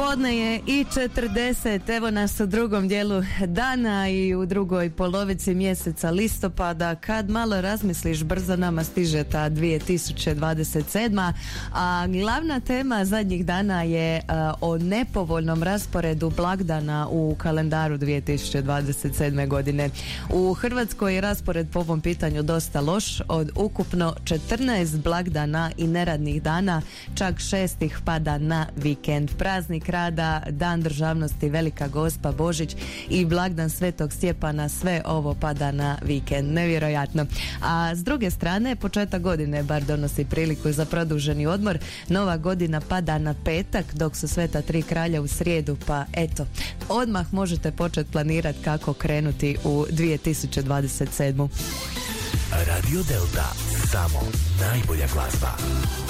Podne je i 40, evo nas u drugom dijelu dana i u drugoj polovici mjeseca listopada. Kad malo razmisliš, brzo nama stiže ta 2027. A glavna tema zadnjih dana je o nepovoljnom rasporedu blagdana u kalendaru 2027. godine. U Hrvatskoj je raspored po ovom pitanju dosta loš. Od ukupno 14 blagdana i neradnih dana, čak 6 ih pada na vikend. Praznik rada, Dan državnosti, Velika Gospa, Božić i blagdan Svetog Stjepana, sve ovo pada na vikend. Nevjerojatno. A s druge strane, početak godine bar donosi priliku za produženi odmor. Nova godina pada na petak, dok su Sveta tri kralja u srijedu, pa eto, odmah možete početi planirati kako krenuti u 2027. Radio Delta, samo najbolja glazba.